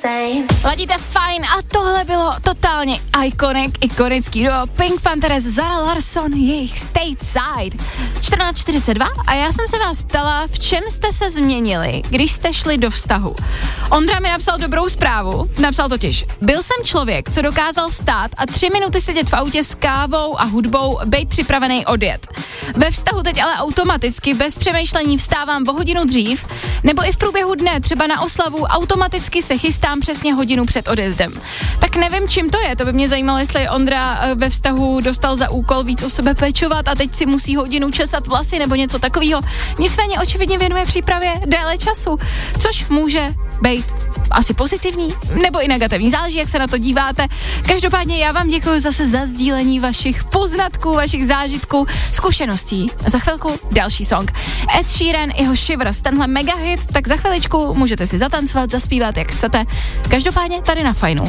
Ladíte fajn a tohle bylo totálně ikonický duo Pink Panthers, Zara Larsson, jejich Stateside. 14:42 a já jsem se vás ptala, v čem jste se změnili, když jste šli do vztahu. Ondra mi napsal dobrou zprávu, napsal totiž: byl jsem člověk, co dokázal vstát a 3 minuty sedět v autě s kávou a hudbou, bejt připravený odjet. Ve vztahu teď ale automaticky, bez přemýšlení vstávám o hodinu dřív, nebo i v průběhu dne, třeba na oslavu, automaticky se chystám přesně hodinu před odjezdem. Tak nevím, čím to je, to by mě zajímalo, jestli Ondra ve vztahu dostal za úkol víc o sebe pečovat a teď si musí hodinu česat vlasy nebo něco takového. Nicméně očividně věnuje přípravě déle času, což může být asi pozitivní nebo i negativní, záleží, jak se na to díváte. Každopádně já vám děkuji zase za sdílení vašich poznatků, vašich zážitků, zkušeností. Za chvilku další song. Ed Sheeran, jeho Shivers, tenhle mega hit, tak za chviličku můžete si zatancovat, zaspívat, jak chcete. Každopádně tady na Fajnu.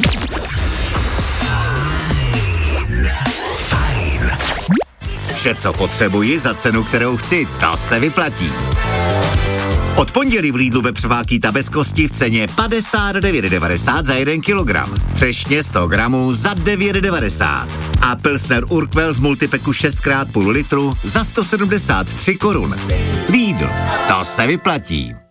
Vše, co potřebuji za cenu, kterou chci, to se vyplatí. Od pondělí v Lidlu vepřová bez kosti v ceně 59,90 za 1 kilogram. Třešně 100 gramů za 9,90. A Pilsner Urquell v multipeku 6x půl litru za 173 korun. Lidl, to se vyplatí.